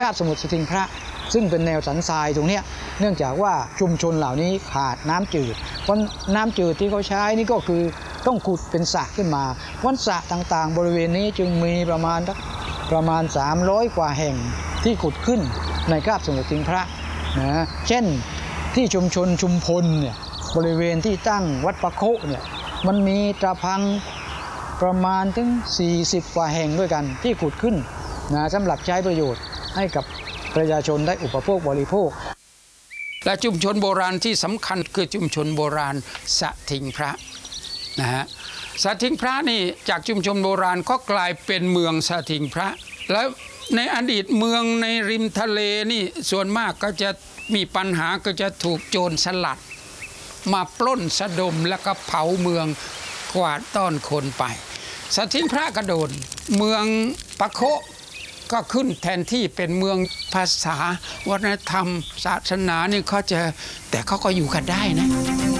คาบสมุทรสทิงพระซึ่งเป็นแนวสันทรายตรงนี้เนื่องจากว่าชุมชนเหล่านี้ขาดน้ำจืดเพราะน้ำจืดที่เขาใช้นี่ก็คือต้องขุดเป็นสระขึ้นมาวันสระต่างๆบริเวณนี้จึงมีประมาณ300 กว่าแห่งที่ขุดขึ้นในคาบสมุทรสทิงพระนะเช่นที่ชุมชนชุมพลเนี่ยบริเวณที่ตั้งวัดปะโคเนี่ยมันมีตะพังประมาณถึง40 กว่าแห่งด้วยกันที่ขุดขึ้นนะสำหรับใช้ประโยชน์ให้กับประชาชนได้อุปโภคบริโภคและชุมชนโบราณที่สำคัญคือชุมชนโบราณสทิงพระนะฮะสทิงพระนี่จากชุมชนโบราณก็กลายเป็นเมืองสทิงพระแล้วในอดีตเมืองในริมทะเลนี่ส่วนมากก็จะมีปัญหาก็จะถูกโจรสลัดมาปล้นสะดมแล้วก็เผาเมืองกวาดต้อนคนไปสทิงพระกระโดดเมืองปะโคก็ขึ้นแทนที่เป็นเมืองภาษาวัฒนธรรมศาสนานี่เขาจะแต่เขาก็อยู่กันได้นะ